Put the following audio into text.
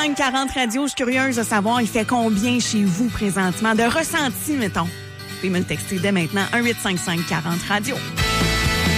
1-855-40 radio. Je suis curieuse de savoir, il fait combien chez vous présentement de ressenti, mettons. Vous pouvez me le texter dès maintenant. 1-855-40 radio.